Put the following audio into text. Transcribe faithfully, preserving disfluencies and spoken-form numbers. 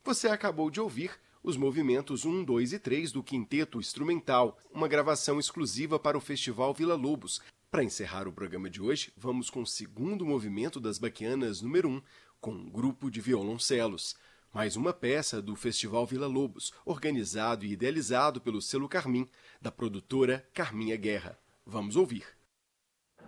Você acabou de ouvir os movimentos um, dois e três do Quinteto Instrumental, uma gravação exclusiva para o Festival Villa Lobos. Para encerrar o programa de hoje, vamos com o segundo movimento das Baquianas número um, com um grupo de violoncelos. Mais uma peça do Festival Villa Lobos, organizado e idealizado pelo selo Carmim, da produtora Carminha Guerra. Vamos ouvir.